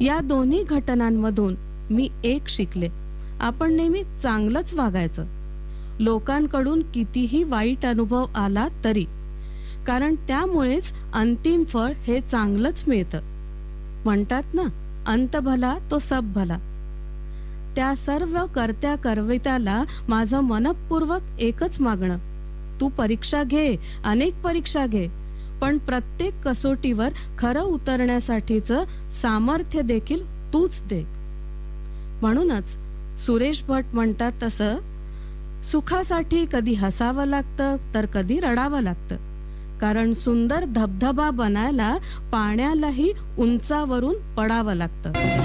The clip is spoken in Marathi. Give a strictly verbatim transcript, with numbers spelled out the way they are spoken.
या दोन्ही घटनांमधून मी एक शिकले, आपण नेहमी चांगलंच वागायचं, लोकांकडून कितीही वाईट अनुभव आला तरी, कारण त्यामुळेच अंतिम फळ हे चांगलंच मिळतं. म्हणतात ना, अंत भला तो सब भला. त्या सर्व करत्या करवित्याला माझं मनपूर्वक एकच मागणं, तू परीक्षा घे, अनेक परीक्षा घे, पण प्रत्येक कसोटीवर खरं उतरण्यासाठीचं सामर्थ्य देखील तूच दे. म्हणूनच सुरेश भट म्हणतात तसं, सुखासाठी कधी हसावं लागतं तर कधी रडावं लागतं, कारण सुंदर धबधबा बनायला पाण्यालाही उंचावरून पडावं लागतं.